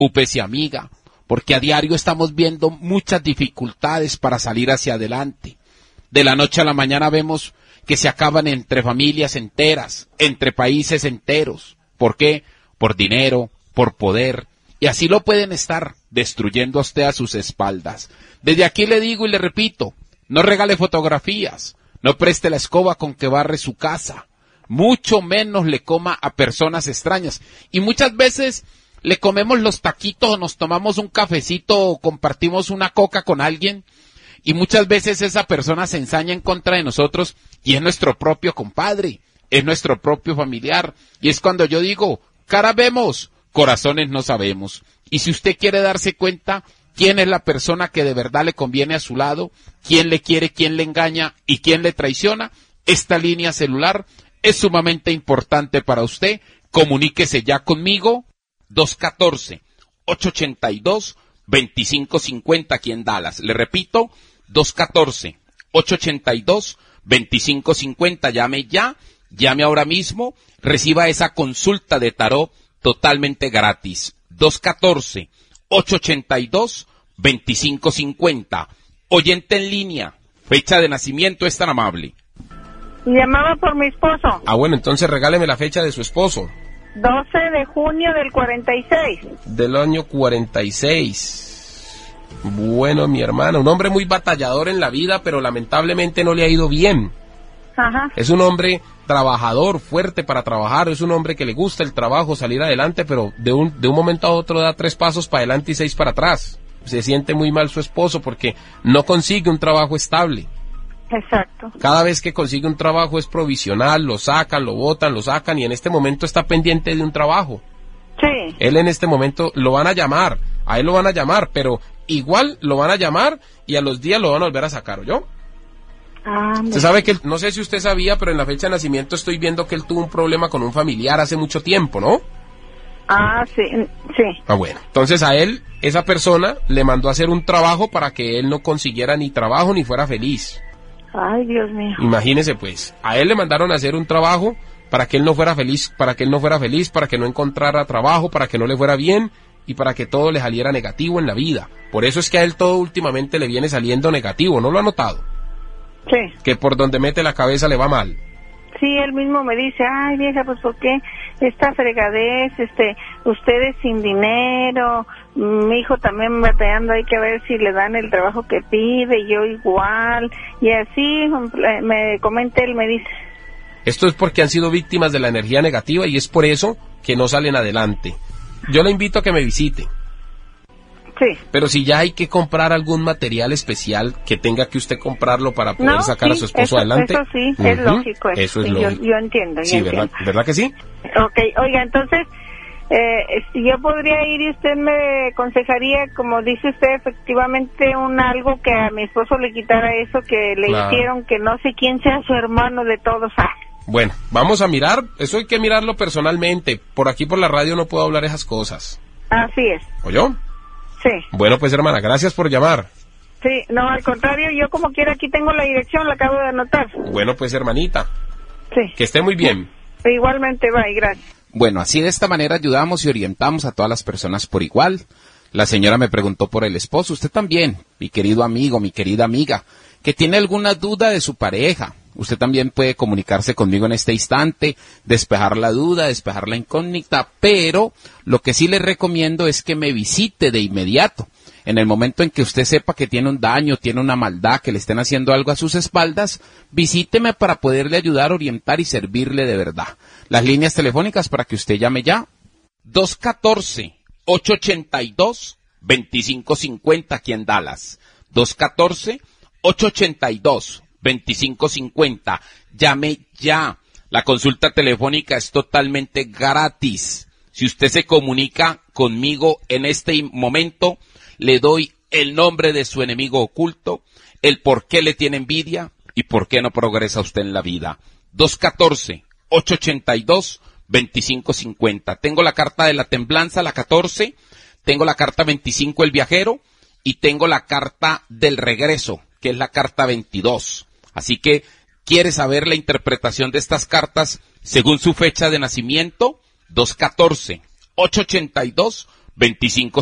Úpese, amiga, porque a diario estamos viendo muchas dificultades para salir hacia adelante. De la noche a la mañana vemos que se acaban entre familias enteras, entre países enteros. ¿Por qué? Por dinero, por poder. Y así lo pueden estar destruyendo a usted a sus espaldas. Desde aquí le digo y le repito, no regale fotografías, no preste la escoba con que barre su casa, mucho menos le coma a personas extrañas. Y muchas veces le comemos los taquitos o nos tomamos un cafecito o compartimos una coca con alguien y muchas veces esa persona se ensaña en contra de nosotros y es nuestro propio compadre, es nuestro propio familiar. Y es cuando yo digo, cara vemos, corazones no sabemos. Y si usted quiere darse cuenta quién es la persona que de verdad le conviene a su lado, quién le quiere, quién le engaña y quién le traiciona, esta línea celular es sumamente importante para usted. Comuníquese ya conmigo, 214-882-2550 aquí en Dallas. Le repito, 214-882-2550. Llame ya, llame ahora mismo, reciba esa consulta de tarot totalmente gratis. 214-882-2550. Oyente en línea, fecha de nacimiento, es tan amable. Llamaba por mi esposo. Ah, bueno, entonces regáleme la fecha de su esposo. 12 de junio del 46. Del año 46. Bueno, mi hermana, un hombre muy batallador en la vida, pero lamentablemente no le ha ido bien. Ajá. Es un hombre trabajador, fuerte para trabajar, es un hombre que le gusta el trabajo, salir adelante, pero de un momento a otro da 3 pasos para adelante y 6 para atrás. Se siente muy mal su esposo porque no consigue un trabajo estable. Exacto. Cada vez que consigue un trabajo es provisional, lo sacan, lo botan, lo sacan, y en este momento está pendiente de un trabajo. Sí. Él en este momento lo van a llamar, a él lo van a llamar, pero igual lo van a llamar y a los días lo van a volver a sacar, ¿oyó? Usted sabe que, no sé si usted sabía, pero en la fecha de nacimiento estoy viendo que él tuvo un problema con un familiar hace mucho tiempo, ¿no? Ah, sí, sí. Ah, bueno. Entonces a él, esa persona, le mandó a hacer un trabajo para que él no consiguiera ni trabajo ni fuera feliz. Ay, Dios mío. Imagínese pues, a él le mandaron a hacer un trabajo para que él no fuera feliz, para que no encontrara trabajo, para que no le fuera bien y para que todo le saliera negativo en la vida. Por eso es que a él todo últimamente le viene saliendo negativo, ¿no lo ha notado? Sí. Que por donde mete la cabeza le va mal. Sí, él mismo me dice, ay, vieja, pues ¿por qué esta fregadez, ustedes sin dinero, mi hijo también batallando, hay que ver si le dan el trabajo que pide, yo igual, y así me comenta él, me dice. Esto es porque han sido víctimas de la energía negativa y es por eso que no salen adelante. Yo le invito a que me visite. Sí. Pero si ya hay que comprar algún material especial que tenga que usted comprarlo para poder sacar a su esposo adelante. Eso sí, es lógico. Eso es sí, lógico. Yo entiendo. Sí, ¿verdad que sí? Ok, oiga, entonces, si yo podría ir y usted me aconsejaría, como dice usted, efectivamente, algo que a mi esposo le quitara eso que le hicieron, que no sé quién sea su hermano de todos. Bueno, vamos a mirar, eso hay que mirarlo personalmente. Por aquí por la radio no puedo hablar esas cosas. Así es. ¿Oyó? Sí. Bueno, pues hermana, gracias por llamar. Sí, no, al contrario, yo como quiera aquí tengo la dirección, la acabo de anotar. Bueno, pues hermanita. Sí. Que esté muy bien. Igualmente, bye, gracias. Bueno, así de esta manera ayudamos y orientamos a todas las personas por igual. La señora me preguntó por el esposo, usted también, mi querido amigo, mi querida amiga, que tiene alguna duda de su pareja. Usted también puede comunicarse conmigo en este instante, despejar la duda, despejar la incógnita, pero lo que sí le recomiendo es que me visite de inmediato. En el momento en que usted sepa que tiene un daño, tiene una maldad, que le estén haciendo algo a sus espaldas, visíteme para poderle ayudar, orientar y servirle de verdad. Las líneas telefónicas para que usted llame ya, 214-882-2550 aquí en Dallas, 214-882-2550. Llame ya. La consulta telefónica es totalmente gratis. Si usted se comunica conmigo en este momento, le doy el nombre de su enemigo oculto, el por qué le tiene envidia y por qué no progresa usted en la vida. 214-882-2550. Tengo la carta de la templanza, la 14, tengo la carta 25, el viajero, y tengo la carta del regreso, que es la carta 22. Así que, ¿quiere saber la interpretación de estas cartas según su fecha de nacimiento? 214-882-2550. 25